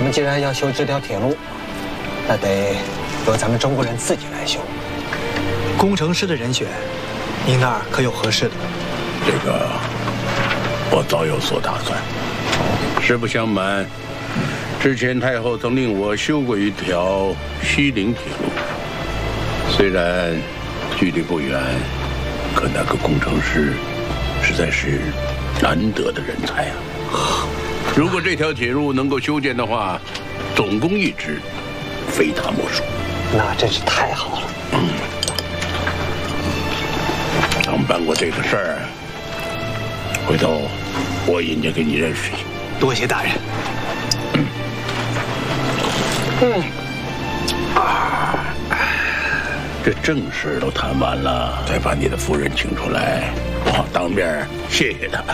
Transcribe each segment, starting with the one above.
们既然要修这条铁路，那得由咱们中国人自己来修。工程师的人选，您那儿可有合适的？ 这个我早有所打算。实不相瞒，之前太后曾令我修过一条西陵铁路，虽然距离不远，可那个工程师实在是难得的人才啊。如果这条铁路能够修建的话，总工一职，非他莫属。 那真是太好了。 刚办过这个事儿，回头我引荐给你认识。 多谢大人。 这正事都谈完了，再把你的夫人请出来，我当面谢谢她。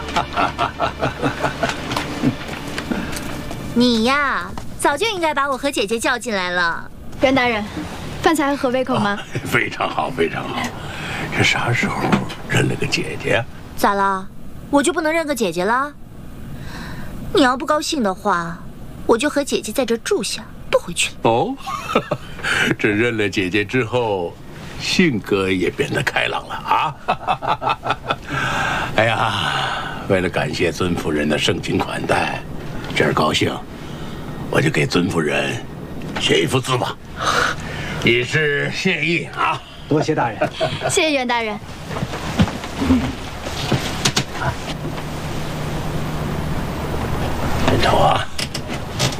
你呀，早就应该把我和姐姐叫进来了。 袁大人，饭菜还合胃口吗？ 非常好，非常好。这啥时候认了个姐姐？ 咋了？我就不能认个姐姐了？你要不高兴的话，我就和姐姐在这住下，不回去了。 哦，这认了姐姐之后，性格也变得开朗了啊！哎呀，为了感谢尊夫人的盛情款待，这儿高兴，我就给尊夫人写一幅字吧，以示谢意啊！ 多谢大人。 谢谢袁大人。 人头啊，